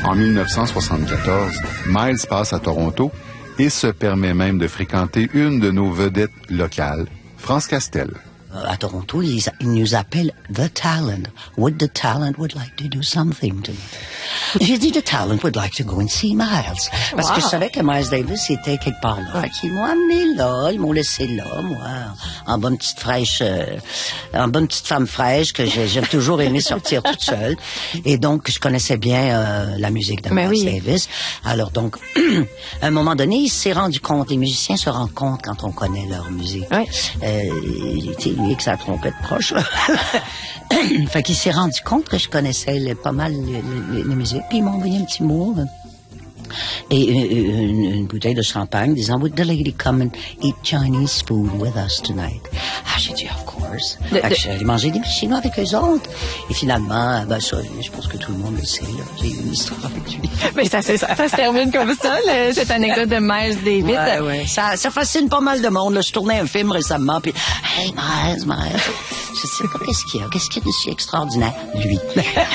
En 1974, Miles passe à Toronto et se permet même de fréquenter une de nos vedettes locales, France Castel. À Toronto, ils nous appellent The Talent. Would the talent would like to do something to me? J'ai dit The Talent would like to go and see Miles. Parce que je savais que Miles Davis était quelque part là. Fait qu'ils m'ont amené là, ils m'ont laissé là, moi, en bonne petite femme fraîche que j'aime toujours aimé sortir toute seule. Et donc, je connaissais bien la musique de Miles Davis. Alors donc, à un moment donné, il s'est rendu compte, les musiciens se rendent compte quand on connaît leur musique. Oui. Lui avec sa trompette proche, là. Fait qu'il s'est rendu compte que je connaissais pas mal les musiques, puis il m'a envoyé un petit mot et une bouteille de champagne disant "Would the lady come and eat Chinese food with us tonight?" Ah, j'ai dit "Of course." Fait que j'allais manger des chinois avec eux autres. Et finalement, ça, je pense que tout le monde le sait, là. J'ai eu une histoire avec lui. Mais ça se termine comme ça, cette anecdote de Miles Davis. Ouais. Ça fascine pas mal de monde, là. Je tournais un film récemment, puis "Hey, Miles. Je sais pas qu'est-ce qu'il y a de si extraordinaire." Lui.